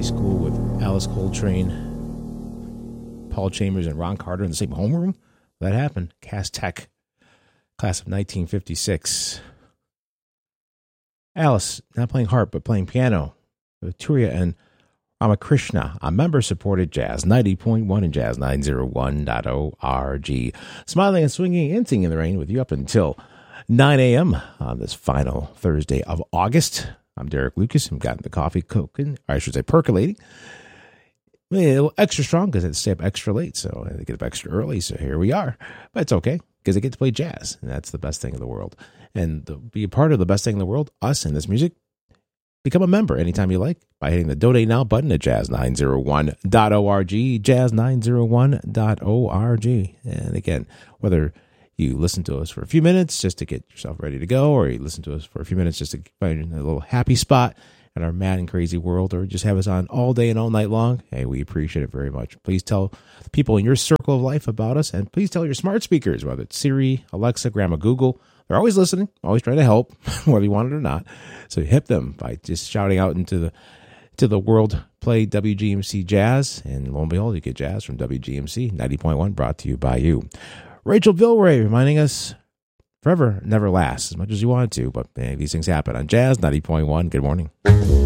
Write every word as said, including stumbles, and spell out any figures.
school with Alice Coltrane, Paul Chambers, and Ron Carter in the same homeroom? That happened. Cass Tech, class of nineteen fifty-six. Alice, not playing harp, but playing piano. Turiya and Ramakrishna, a member-supported Jazz ninety point one and Jazz nine oh one dot org. Smiling and swinging and singing in the rain with you up until nine a.m. on this final Thursday of August. I'm Derek Lucas. I'm got the coffee cooking, or I should say percolating. A little extra strong because I had to stay up extra late, so I had to get up extra early, so here we are. But it's okay, because I get to play jazz, and that's the best thing in the world. And to be a part of the best thing in the world, us and this music, become a member anytime you like by hitting the Donate Now button at jazz nine oh one dot org, jazz nine oh one dot org. And again, whether you listen to us for a few minutes just to get yourself ready to go, or you listen to us for a few minutes just to find a little happy spot in our mad and crazy world, or just have us on all day and all night long, hey, we appreciate it very much. Please tell people in your circle of life about us, and please tell your smart speakers, whether it's Siri, Alexa, Grandma Google. They're always listening, always trying to help, whether you want it or not. So hit them by just shouting out into the to the world, play W G M C Jazz, and lo and behold, you get jazz from W G M C ninety point one, brought to you by you. Rachel Vilray reminding us, forever never lasts as much as you want it to, but hey, these things happen on Jazz ninety point one. Good morning.